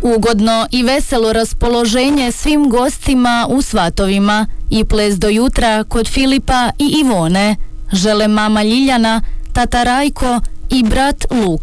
Ugodno i veselo raspoloženje svim gostima u Svatovima i ples do jutra kod Filipa i Ivone žele mama Ljiljana, tata Rajko i brat Luka.